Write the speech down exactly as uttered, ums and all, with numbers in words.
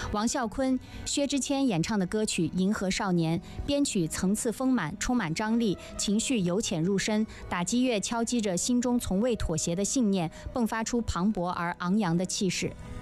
王啸坤、薛之谦演唱的歌曲《银河少年》，编曲层次丰满，充满张力，情绪由浅入深，打击乐敲击着心中从未妥协的信念，迸发出磅礴而昂扬的气势。